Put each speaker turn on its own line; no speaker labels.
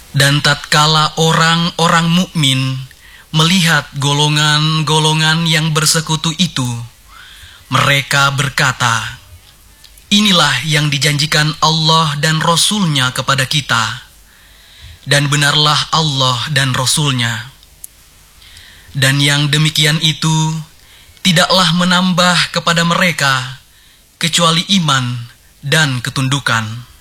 Dan tatkala orang-orang mukmin melihat golongan-golongan yang bersekutu itu, mereka berkata, "Inilah yang dijanjikan Allah dan Rasul-Nya kepada kita, dan benarlah Allah dan Rasul-Nya." Dan yang demikian itu tidaklah menambah kepada mereka kecuali iman dan ketundukan.